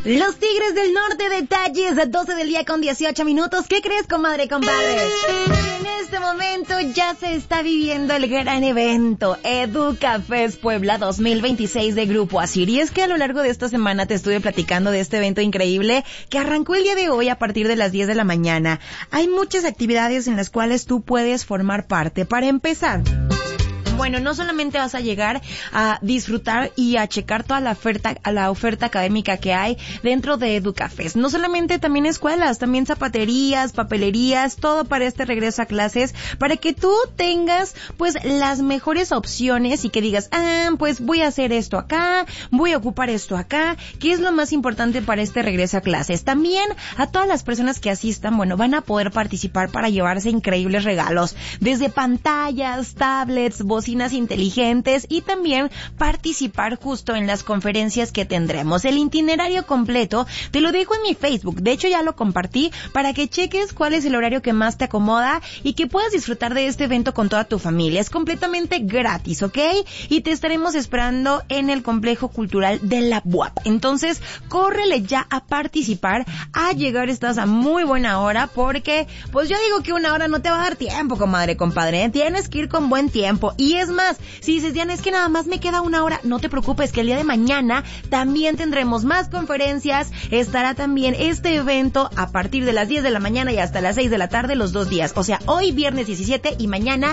Los Tigres del Norte, detalles a 12 del día con 18 minutos. ¿Qué crees, comadre, compadre? En este momento ya se está viviendo el gran evento EducaFest Puebla 2026 de Grupo Asir. Y es que a lo largo de esta semana te estuve platicando de este evento increíble que arrancó el día de hoy a partir de las 10 de la mañana. Hay muchas actividades en las cuales tú puedes formar parte. Para empezar, bueno, no solamente vas a llegar a disfrutar y a checar toda la oferta académica que hay dentro de EducaFest. No solamente también escuelas, también zapaterías, papelerías, todo para este regreso a clases, para que tú tengas pues las mejores opciones y que digas, pues voy a hacer esto acá, voy a ocupar esto acá, que es lo más importante para este regreso a clases. También a todas las personas que asistan, bueno, van a poder participar para llevarse increíbles regalos, desde pantallas, tablets, bocinas inteligentes y también participar justo en las conferencias que tendremos. El itinerario completo te lo dejo en mi Facebook, de hecho ya lo compartí para que cheques cuál es el horario que más te acomoda y que puedas disfrutar de este evento con toda tu familia. Es completamente gratis, ¿ok? Y te estaremos esperando en el Complejo Cultural de la UAP. Entonces, córrele ya a participar, a llegar, estás a muy buena hora porque, pues yo digo que una hora no te va a dar tiempo, comadre, compadre, ¿eh? Tienes que ir con buen tiempo. Y es más, si dices, Diana, es que nada más me queda una hora, no te preocupes, que el día de mañana también tendremos más conferencias, estará también este evento a partir de las 10 de la mañana y hasta las 6 de la tarde los 2 días, o sea, hoy viernes 17 y mañana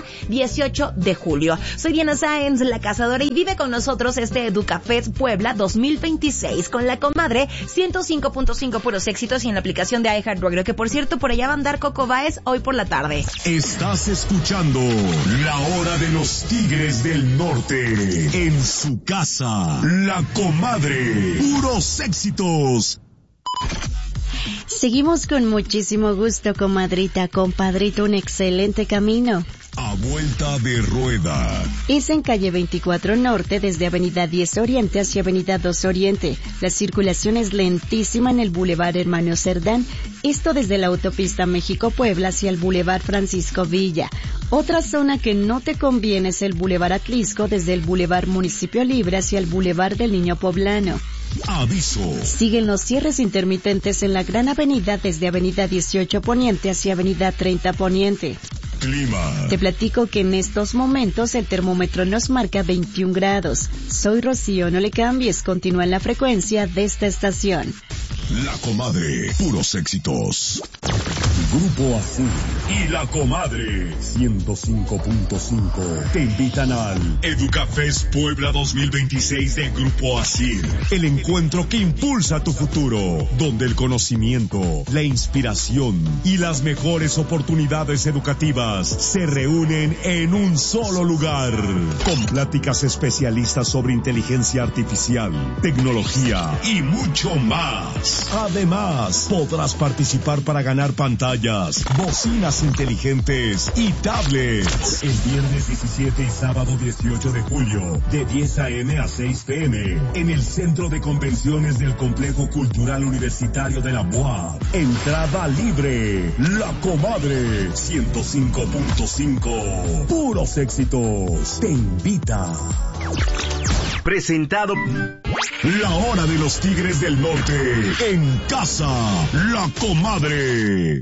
18 de julio. Soy Diana Sáenz, la cazadora, y vive con nosotros este EducaFest Puebla 2026 con la comadre 105.5 puros éxitos y en la aplicación de iHeartRadio, que por cierto, por allá va a andar Coco Báez hoy por la tarde. Estás escuchando La Hora de los Tigres del Norte, en su casa, La Comadre, puros éxitos. Seguimos con muchísimo gusto, comadrita, compadrito, un excelente camino. A vuelta de rueda. Es en calle 24 Norte, desde avenida 10 Oriente hacia avenida 2 Oriente. La circulación es lentísima en el Boulevard Hermano Cerdán, esto desde la autopista México-Puebla hacia el Boulevard Francisco Villa. Otra zona que no te conviene es el Boulevard Atlisco, desde el Boulevard Municipio Libre hacia el Boulevard del Niño Poblano. Aviso. Siguen los cierres intermitentes en la Gran Avenida desde avenida 18 Poniente hacia avenida 30 Poniente. Clima. Te platico que en estos momentos el termómetro nos marca 21 grados. Soy Rocío, no le cambies, continúa en la frecuencia de esta estación. La Comadre, puros éxitos. Grupo Asir y La Comadre 105.5 te invitan al EducaFest Puebla 2026 de Grupo Asir, el encuentro que impulsa tu futuro, donde el conocimiento, la inspiración y las mejores oportunidades educativas se reúnen en un solo lugar, con pláticas especialistas sobre inteligencia artificial, tecnología y mucho más. Además, podrás participar para ganar pantallas, bocinas inteligentes y tablets. El viernes 17 y sábado 18 de julio, de 10 a.m. a 6 p.m. en el Centro de Convenciones del Complejo Cultural Universitario de la UAP. Entrada libre. La Comadre 105.5. Puros éxitos. Te invita. Presentado La Hora de los Tigres del Norte, en casa, La Comadre.